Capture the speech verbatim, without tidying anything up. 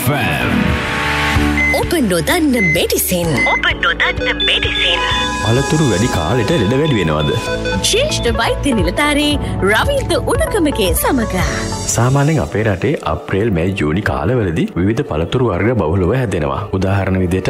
ඔබ නොදන්න මෙඩිසින් ඔබ නොදන්න මෙඩිසින් පළතුරු වැඩි කාලෙට ලෙඩ වැඩි වෙනවද? ශ්‍රේෂ්ඨ වෛද්‍ය නිලධාරී රවීන්ද්‍ර උඩකමගේ සමග සාමාන්‍යයෙන් අපේ රටේ අප්‍රේල් මැයි ජූනි කාලවලදී විවිධ පළතුරු වර්ග බහුලව හැදෙනවා. උදාහරණ විදිහට